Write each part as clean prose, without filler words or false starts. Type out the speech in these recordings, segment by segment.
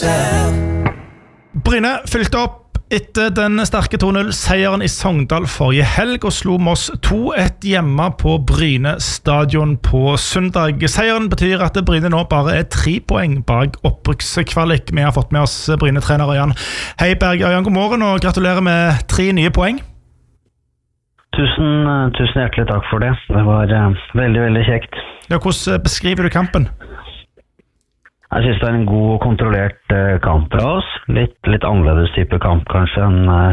Bryne fylte opp etter den sterke 2-0-seieren i Sogndal forrige helg og slo Moss 2-1 hjemme på Bryne stadion på søndag. Seieren betyr at Bryne nå bare 3 poeng bak opprykkskvalik. Vi har fått med oss Bryne-trener Ørjan Heiberg. Ørjan, god morgen og gratulerer med 3 nye poeng. Tusen hjertelig takk for det. Det var veldig, veldig kjekt. Ja, hvordan beskriver du kampen? Jeg synes det en god og kontrollert kamp fra oss. Litt annerledes type kamp kanskje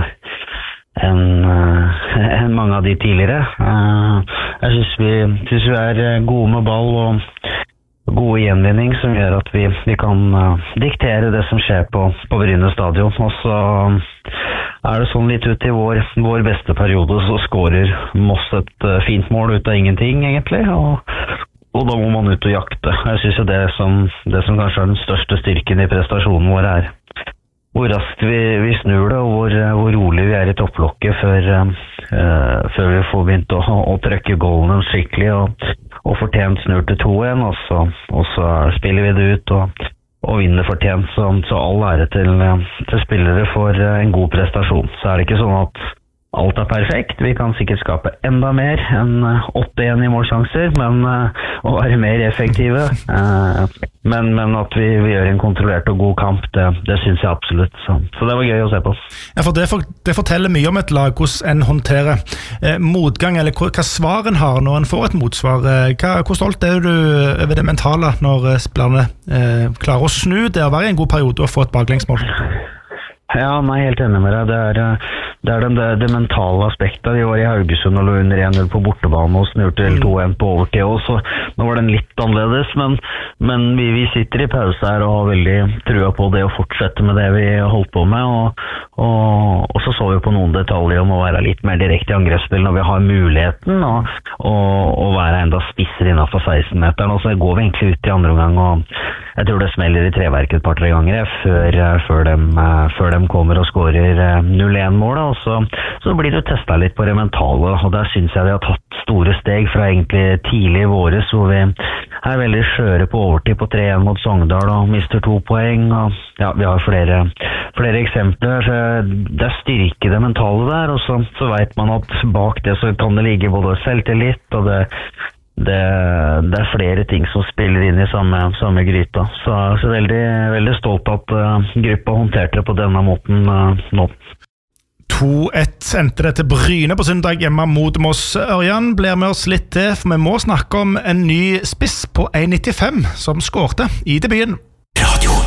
enn mange av de tidligere. Jeg synes vi gode med ball og gode gjenvinning som gjør at vi kan diktere det som skjer på Bryne stadion. Og så det sånn litt ut i vår beste periode, så skårer Moss et fint mål ut av ingenting egentlig, og da må man ut og jakte. Jeg synes jo det som kanskje den største styrken i prestasjonen vår hvor raskt vi snur det, og hvor rolig vi i topplokket før vi får begynt å trykke goalene skikkelig, og fortjent snur til 2-1, og så spiller vi det ut, og vinner fortjent, så all ære til spillere for en god prestasjon. Så det ikke sånn at alt perfekt. Vi kan sikkert skape enda mer enn 8-1 i målsjanser, men å være mer effektive. Men at vi gjør en kontrollert og god kamp, det synes jeg absolutt. Så det var gøy å se på. Ja, for det forteller mye om et lag, hvordan en håndterer motgang, eller hva svar en har når en får et motsvar. Hvor stolt du over det mentale når spillerne klarer å snu det og være i en god periode og få et baklengsmål? Ja, nei, helt enig med deg. Det det mentale aspektet. Vi var i Haugesund og lå under 1-0 på bortebane og snurte til 2-1 på overtid, og så nå var den litt annerledes, men vi sitter i pause her og har veldig trua på det å fortsette med det vi holdt på med, og så vi på noen detaljer om å være litt mer direkte i angrepsspill når vi har muligheten, og være enda spissere innenfor 16-meteren, og så går vi egentlig ut i andre omgang, og jeg tror det smeller i treverket et par-tre ganger før de kommer og skårer 0-1-mål, og så blir det testet litt på det mentale, og der synes jeg vi har tatt store steg fra egentlig tidlig i våres, hvor vi veldig skjøre på overtid på 3-1 mot Sogndal og mister 2 poeng, og ja, vi har flere eksempler, så det styrke det mentale der, og så vet man at bak det så kan det ligge både selvtillit, og det flere ting som spiller inn i samme gryta. Så veldig, veldig stolt at gruppa håndterte det på denne måten nå. 2-1 endte det til Bryne på søndag hjemme mot Moss. Ørjan blir med oss litt til, for vi må snakke om en ny spiss på 1,95 som skårte i debuten.